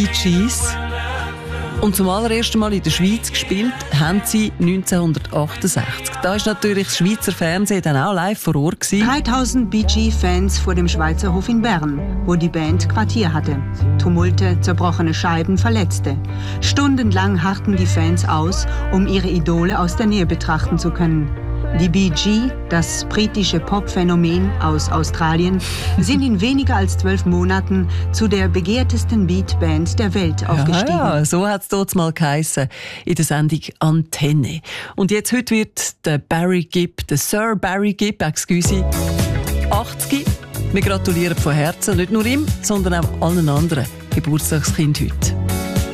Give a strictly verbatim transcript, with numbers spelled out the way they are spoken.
Bee Gees. Und zum allerersten Mal in der Schweiz gespielt haben sie neunzehnhundertachtundsechzig. Da war natürlich das Schweizer Fernsehen dann auch live vor Ort gewesen. dreitausend Bee Gees-Fans vor dem Schweizer Hof in Bern, wo die Band Quartier hatte. Tumulte, zerbrochene Scheiben, Verletzte. Stundenlang harrten die Fans aus, um ihre Idole aus der Nähe betrachten zu können. Die Bee Gees, das britische Popphänomen aus Australien, sind in weniger als zwölf Monaten zu der begehrtesten Beatband der Welt aufgestiegen. Ja, ja, so hat es dort mal geheissen in der Sendung Antenne. Und jetzt heute wird der Barry Gibb, der Sir Barry Gibb, excuse, achtzig. Wir gratulieren von Herzen, nicht nur ihm, sondern auch allen anderen Geburtstagskind heute.